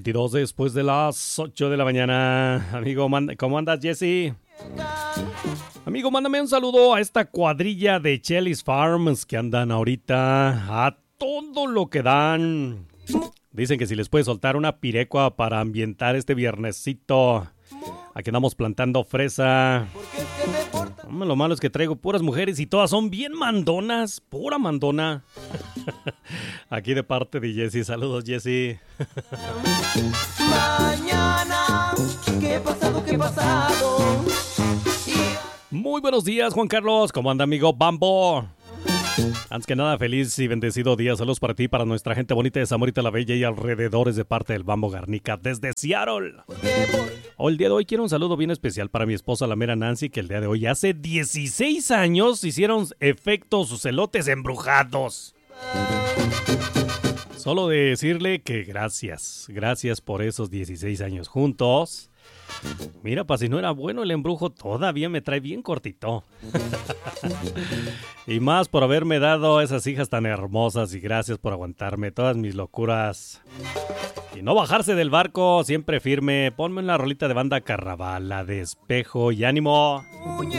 22 después de las 8 de la mañana. Amigo, ¿cómo andas, Jesse? Amigo, mándame un saludo a esta cuadrilla de Chelly's Farms que andan ahorita a todo lo que dan. Dicen que si les puede soltar una pirecua para ambientar este viernesito. Aquí andamos plantando fresa. Lo malo es que traigo puras mujeres y todas son bien mandonas. Pura mandona. Aquí de parte de Jessy. Saludos, Jessy. Mañana, ¿qué pasado, qué pasado? Muy buenos días, Juan Carlos. ¿Cómo anda, amigo Bambo? Antes que nada, feliz y bendecido día. Saludos para ti, para nuestra gente bonita de Zamorita la Bella y alrededores de parte del Bambo Garnica desde Seattle. El día de hoy quiero un saludo bien especial para mi esposa, la mera Nancy, que el día de hoy hace 16 años hicieron efecto sus elotes embrujados. Solo decirle que gracias por esos 16 años juntos. Mira, si no era bueno el embrujo, todavía me trae bien cortito. Y más por haberme dado esas hijas tan hermosas y gracias por aguantarme todas mis locuras. Y no bajarse del barco, siempre firme. Ponme una rolita de banda Carraval, la de Espejo y ánimo.